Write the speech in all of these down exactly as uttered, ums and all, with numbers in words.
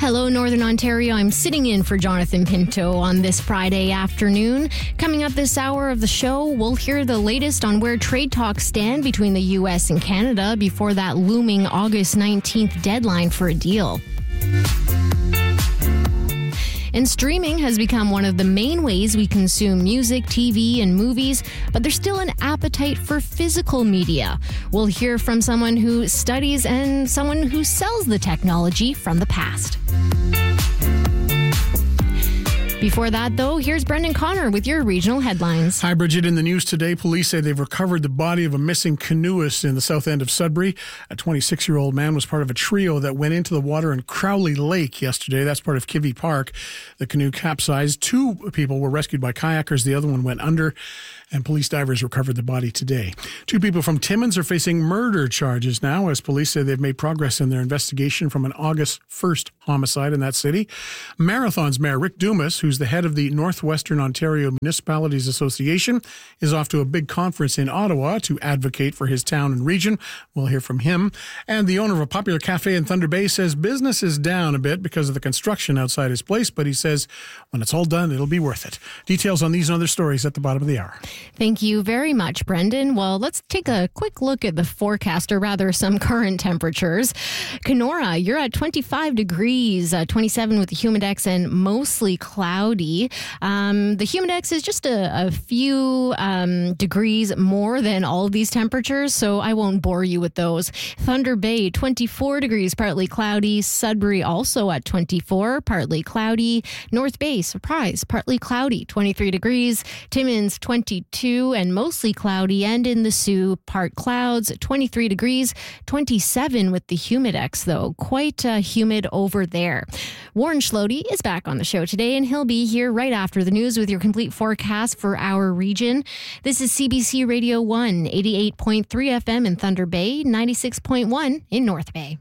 Hello, Northern Ontario. I'm sitting in for Jonathan Pinto on this Friday afternoon. Coming up this hour of the show, we'll hear the latest on where trade talks stand between the U S and Canada before that looming August nineteenth deadline for a deal. And streaming has become one of the main ways we consume music, T V, and movies, but there's still an appetite for physical media. We'll hear from someone who studies and someone who sells the technology from the past. Before that, though, here's Brendan Connor with your regional headlines. Hi, Bridget. In the news today, police say they've recovered the body of a missing canoeist in the south end of Sudbury. A twenty-six-year-old man was part of a trio that went into the water in Crowley Lake yesterday. That's part of Kivy Park. The canoe capsized. Two people were rescued by kayakers. The other one went under, and police divers recovered the body today. Two people from Timmins are facing murder charges now, as police say they've made progress in their investigation from an August first homicide in that city. Marathon's Mayor Rick Dumas, who's the head of the Northwestern Ontario Municipalities Association, is off to a big conference in Ottawa to advocate for his town and region. We'll hear from him. And the owner of a popular cafe in Thunder Bay says business is down a bit because of the construction outside his place, but he says when it's all done, it'll be worth it. Details on these and other stories at the bottom of the hour. Thank you very much, Brendan. Well, let's take a quick look at the forecast, or rather some current temperatures. Kenora, you're at twenty-five degrees, uh, twenty-seven with the humidex and mostly cloudy. Um, the humidex is just a, a few um, degrees more than all of these temperatures, so I won't bore you with those. Thunder Bay, twenty-four degrees, partly cloudy. Sudbury also at twenty-four, partly cloudy. North Bay, surprise, partly cloudy, twenty-three degrees. Timmins, twenty-two and mostly cloudy. And in the Sioux, part clouds, twenty-three degrees, twenty-seven with the humidex, though. Quite uh, humid over there. Warren Schlody is back on the show today, and he'll be here right after the news with your complete forecast for our region. This is C B C Radio one, eighty-eight point three F M in Thunder Bay, ninety-six point one in North Bay.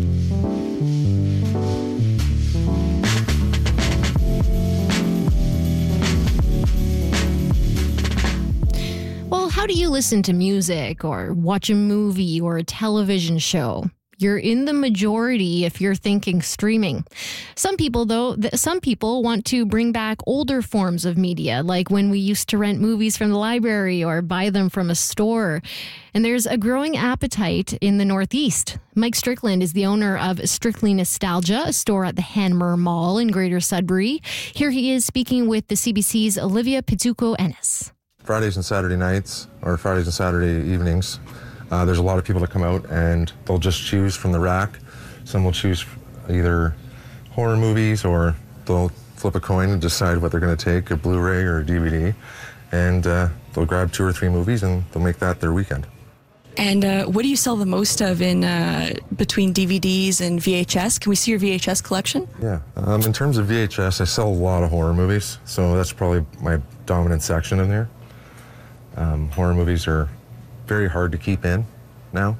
Well, how do you listen to music or watch a movie or a television show? You're in the majority if you're thinking streaming. Some people, though, th- some people want to bring back older forms of media, like when we used to rent movies from the library or buy them from a store. And there's a growing appetite in the Northeast. Mike Strickland is the owner of Strictly Nostalgia, a store at the Hanmer Mall in Greater Sudbury. Here he is speaking with the C B C's Olivia Pizzuko-Ennis. Fridays and Saturday nights, or Fridays and Saturday evenings, Uh, there's a lot of people that come out and they'll just choose from the rack. Some will choose either horror movies, or they'll flip a coin and decide what they're going to take, a Blu-ray or a D V D, and uh, they'll grab two or three movies and they'll make that their weekend. And uh, what do you sell the most of in uh, between D V Ds and V H S? Can we see your V H S collection? Yeah, um, in terms of V H S, I sell a lot of horror movies, so that's probably my dominant section in there. Um, horror movies are very hard to keep in now.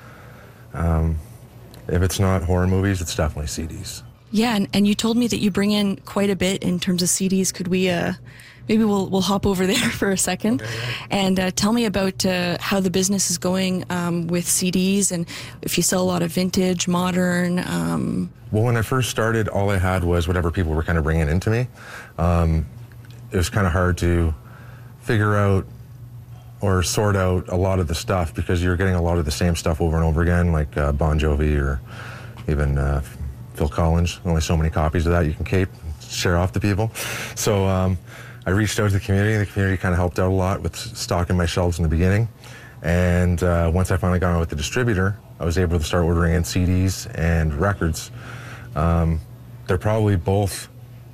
Um, if it's not horror movies, it's definitely C Ds. Yeah, and, and you told me that you bring in quite a bit in terms of C Ds. Could we, uh, maybe we'll we'll hop over there for a second, okay, yeah. and uh, tell me about uh, how the business is going um, with C Ds, and if you sell a lot of vintage, modern. Um... Well, when I first started, all I had was whatever people were kind of bringing into me. Um, it was kind of hard to figure out or sort out a lot of the stuff, because you're getting a lot of the same stuff over and over again, like uh, Bon Jovi or even uh, Phil Collins. Only so many copies of that you can keep, share off to people. So um, I reached out to the community. The community kind of helped out a lot with stocking my shelves in the beginning. And uh, once I finally got on with the distributor, I was able to start ordering in C Ds and records. Um, they're probably both,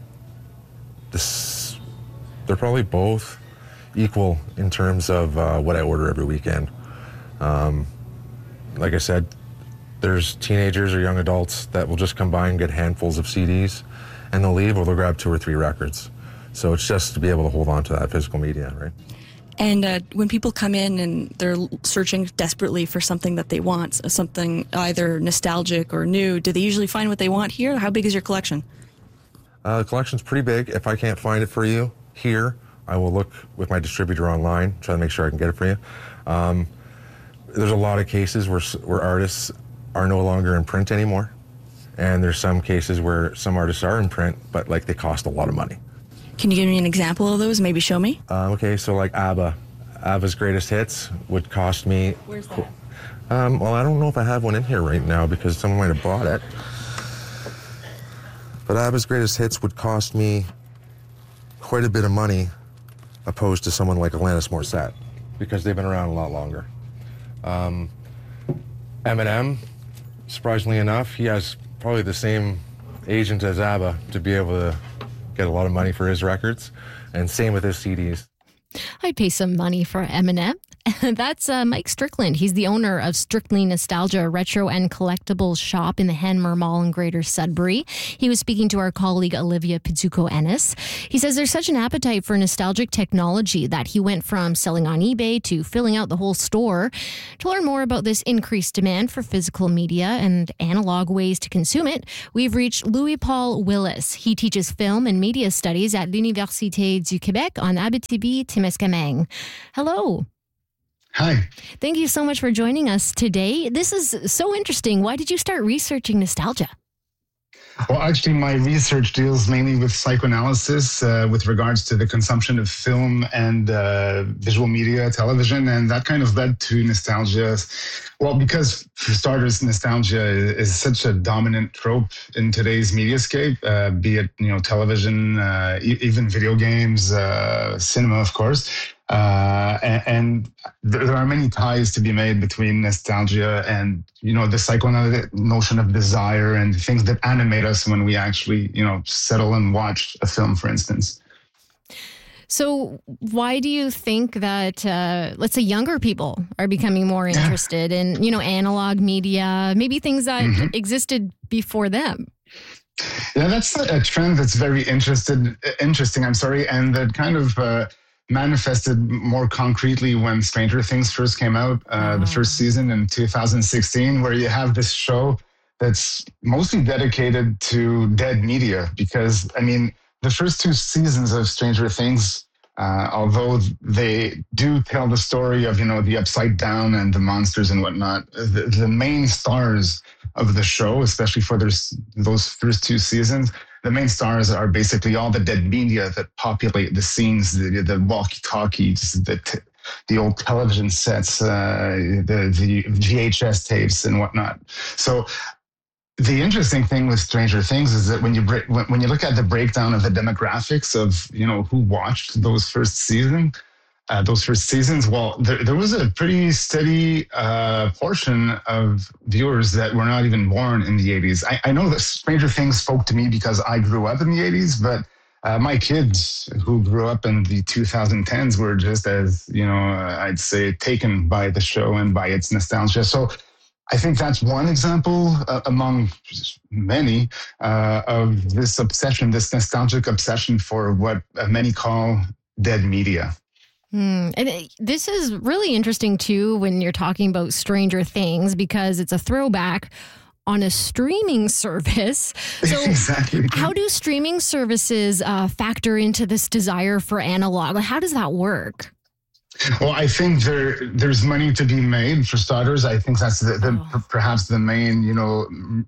this, they're probably both equal in terms of uh, what I order every weekend. Um, like I said, there's teenagers or young adults that will just come by and get handfuls of C Ds, and they'll leave, or they'll grab two or three records. So it's just to be able to hold on to that physical media, right? And uh, when people come in and they're searching desperately for something that they want, something either nostalgic or new, do they usually find what they want here? How big is your collection? Uh, the collection's pretty big. If I can't find it for you here, I will look with my distributor online, try to make sure I can get it for you. Um, there's a lot of cases where, where artists are no longer in print anymore. And there's some cases where some artists are in print, but like they cost a lot of money. Can you give me an example of those? Maybe show me. Uh, okay, so like ABBA. ABBA's Greatest Hits would cost me... Where's that? Um, well, I don't know if I have one in here right now because someone might have bought it. But ABBA's Greatest Hits would cost me quite a bit of money opposed to someone like Alanis Morissette because they've been around a lot longer. Um, Eminem, surprisingly enough, he has probably the same agent as ABBA to be able to get a lot of money for his records, and same with his C Ds. I'd pay some money for Eminem. That's uh, Mike Strickland. He's the owner of Strictly Nostalgia, a retro and collectibles shop in the Hanmer Mall in Greater Sudbury. He was speaking to our colleague Olivia Pizzuko-Ennis. He says there's such an appetite for nostalgic technology that he went from selling on eBay to filling out the whole store. To learn more about this increased demand for physical media and analog ways to consume it, we've reached Louis-Paul Willis. He teaches film and media studies at l'Université du Québec on Abitibi-Témiscamingue. Hello. Hi. Thank you so much for joining us today. This is so interesting. Why did you start researching nostalgia? Well, actually, my research deals mainly with psychoanalysis uh, with regards to the consumption of film and uh, visual media, television, and that kind of led to nostalgia. Well, because for starters, nostalgia is such a dominant trope in today's mediascape, uh, be it you know television, uh, e- even video games, uh, cinema, of course. Uh, and, and there are many ties to be made between nostalgia and, you know, the psychoanalytic notion of desire and things that animate us when we actually, you know, settle and watch a film, for instance. So why do you think that, uh, let's say, younger people are becoming more interested yeah. in, you know, analog media, maybe things that mm-hmm. existed before them? Yeah, that's a trend that's very interested, interesting, I'm sorry, and that kind of... Uh, manifested more concretely when Stranger Things first came out, uh, oh. the first season in two thousand sixteen, where you have this show that's mostly dedicated to dead media. Because, I mean, the first two seasons of Stranger Things, uh, although they do tell the story of, you know, the Upside Down and the monsters and whatnot, the, the main stars of the show, especially for those, those first two seasons, the main stars are basically all the dead media that populate the scenes, the, the walkie-talkies, the t- the old television sets, uh, the, the V H S tapes and whatnot. So the interesting thing with Stranger Things is that when you break, when, when you look at the breakdown of the demographics of you know who watched those first season, uh, those first seasons, well, there, there was a pretty steady uh, portion of viewers that were not even born in the eighties. I, I know that Stranger Things spoke to me because I grew up in the eighties, but uh, my kids who grew up in the twenty tens were just as, you know, uh, I'd say taken by the show and by its nostalgia. So I think that's one example uh, among many uh, of this obsession, this nostalgic obsession for what uh, many call dead media. Mm. And it, this is really interesting, too, when you're talking about Stranger Things, because it's a throwback on a streaming service. So exactly. How do streaming services uh, factor into this desire for analog? How does that work? Well, I think there there's money to be made for starters. I think that's the, the oh. perhaps the main, you know,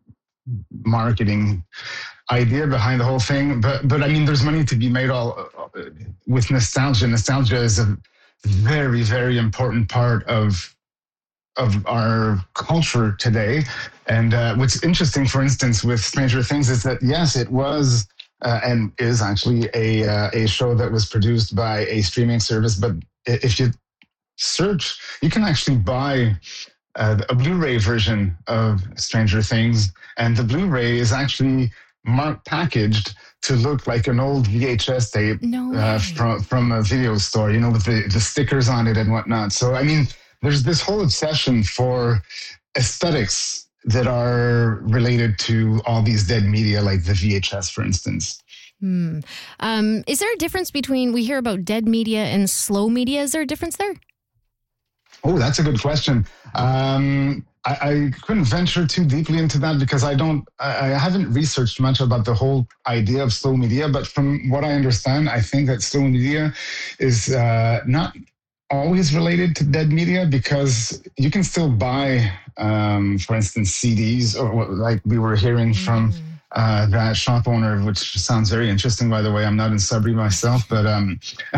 marketing idea behind the whole thing. But but I mean, there's money to be made all uh, with nostalgia. Nostalgia is a very very important part of of our culture today. And uh, what's interesting, for instance, with Stranger Things, is that yes, it was uh, and is actually a uh, a show that was produced by a streaming service, but if you search, you can actually buy uh, a Blu-ray version of Stranger Things, and the Blu-ray is actually marked packaged to look like an old V H S tape no uh, from from a video store, you know, with the, the stickers on it and whatnot. So, I mean, there's this whole obsession for aesthetics that are related to all these dead media, like the V H S, for instance. Hmm. Um, is there a difference between, we hear about dead media and slow media? Is there a difference there? Oh, that's a good question. Um, I, I couldn't venture too deeply into that because I don't, I, I haven't researched much about the whole idea of slow media, but from what I understand, I think that slow media is uh, not always related to dead media because you can still buy, um, for instance, C Ds, or like we were hearing from uh, that shop owner, which sounds very interesting, by the way. I'm not in Sudbury myself, but um,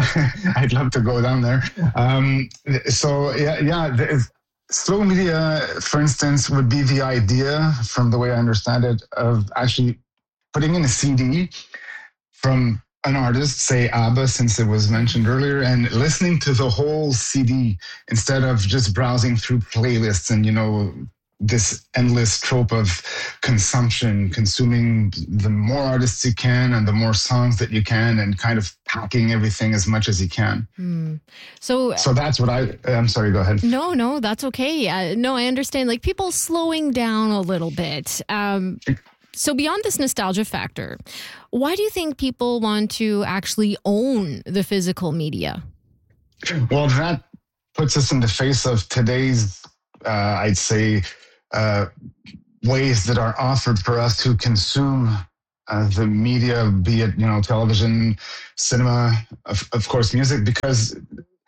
I'd love to go down there. Um, so, yeah, yeah. The, slow media, for instance, would be the idea, from the way I understand it, of actually putting in a C D from an artist, say ABBA, since it was mentioned earlier, and listening to the whole C D instead of just browsing through playlists and, you know, this endless trope of consumption, consuming the more artists you can and the more songs that you can, and kind of packing everything as much as you can. Mm. So, so that's what I, I'm sorry, go ahead. No, no, that's okay. Uh, no, I understand. Like people slowing down a little bit. Um, so beyond this nostalgia factor, why do you think people want to actually own the physical media? Well, that puts us in the face of today's, uh, I'd say, uh, ways that are offered for us to consume uh, the media, be it, you know, television, cinema, of, of course, music, because,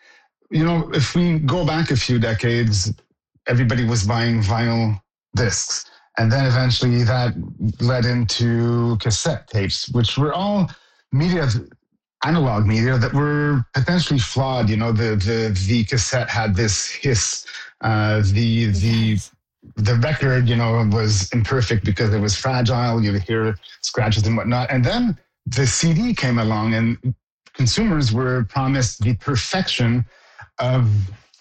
you know, if we go back a few decades, everybody was buying vinyl discs. And then eventually that led into cassette tapes, which were all media, analog media that were potentially flawed. You know, the the the cassette had this hiss. Uh, the the the record, you know, was imperfect because it was fragile. You'd hear scratches and whatnot. And then the C D came along, and consumers were promised the perfection of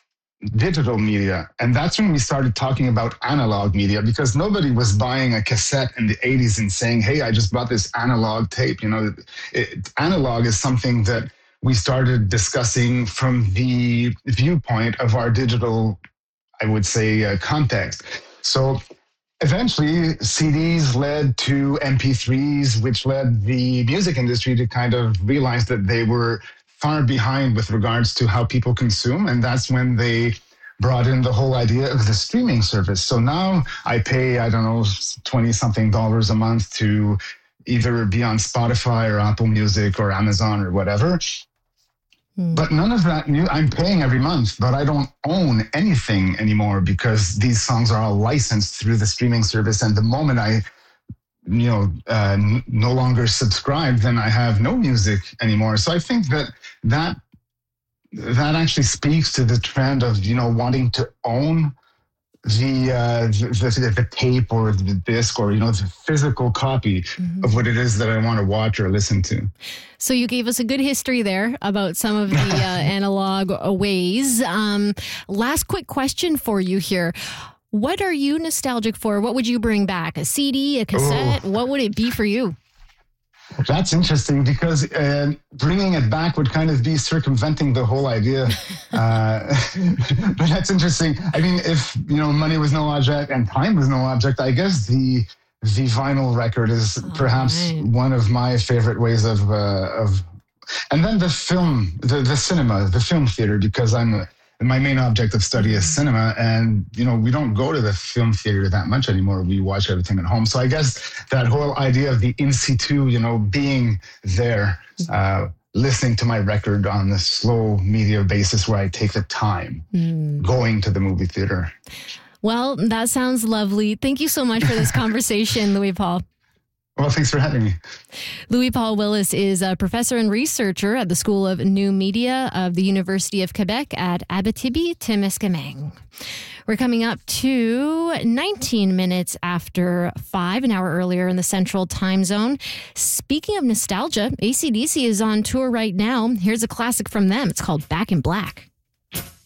digital media. And that's when we started talking about analog media, because nobody was buying a cassette in the eighties and saying, hey, I just bought this analog tape. You know, it, analog is something that we started discussing from the viewpoint of our digital, I would say, uh, context. So eventually C Ds led to M P threes, which led the music industry to kind of realize that they were far behind with regards to how people consume. And that's when they brought in the whole idea of the streaming service. So now I pay, I don't know, twenty something dollars a month to either be on Spotify or Apple Music or Amazon or whatever. Mm. But none of that new, I'm paying every month, but I don't own anything anymore because these songs are all licensed through the streaming service. And the moment I you know, uh, n- no longer subscribed, then I have no music anymore. So I think that that that actually speaks to the trend of, you know, wanting to own the, uh, the, the, the tape or the disc or, you know, the physical copy mm-hmm. of what it is that I want to watch or listen to. So you gave us a good history there about some of the uh, analog ways. Um, last quick question for you here. What are you nostalgic for? What would you bring back? A C D, a cassette? Ooh. What would it be for you? That's interesting because uh, bringing it back would kind of be circumventing the whole idea. uh, but that's interesting. I mean, if, you know, money was no object and time was no object, I guess the the vinyl record is oh, perhaps right. one of my favorite ways of uh, of. And then the film, the the cinema, the film theater, because I'm a, my main object of study is cinema, and, you know, we don't go to the film theater that much anymore. We watch everything at home. So I guess that whole idea of the in situ, you know, being there, uh, listening to my record on the slow media basis where I take the time mm. going to the movie theater. Well, that sounds lovely. Thank you so much for this conversation, Louis-Paul. Well, thanks for having me. Louis-Paul Willis is a professor and researcher at the School of New Media of the University of Quebec at Abitibi-Témiscamingue. We're coming up to nineteen minutes after five, an hour earlier in the Central Time Zone. Speaking of nostalgia, A C D C is on tour right now. Here's a classic from them. It's called Back in Black.